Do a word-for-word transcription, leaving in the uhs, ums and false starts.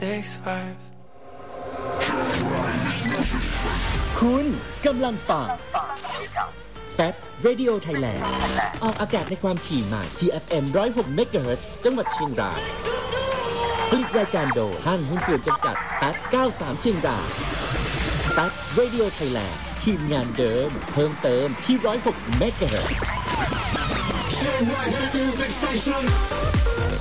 takes five คุณกำลังฟังแฟบ Radio Thailand ออกอากาศในความถี่ใหม่ที่ เอฟ เอ็ม หนึ่งร้อยหก เมกะเฮิรตซ์ จังหวัดเชียงรายผลิตรายการโดยห้างหุ้นส่วนจำกัดแปดเก้าสามเชียงรายแฟบ Radio Thailand ทีมงานเดิมเพิ่มเติมที่หนึ่งร้อยหก เมกะเฮิรตซ์